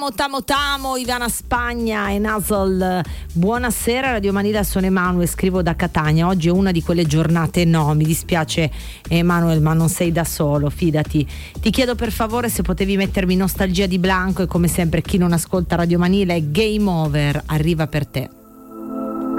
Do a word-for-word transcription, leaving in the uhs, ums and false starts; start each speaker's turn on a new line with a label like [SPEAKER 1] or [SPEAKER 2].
[SPEAKER 1] tamo tamo tamo Ivana Spagna e Nasol. Buonasera Radio Manila, sono Emanuele, scrivo da Catania. Oggi è una di quelle giornate, no, mi dispiace Emanuele, ma non sei da solo, fidati. Ti chiedo per favore se potevi mettermi Nostalgia di Blanco, e come sempre chi non ascolta Radio Manila è Game Over, arriva per te.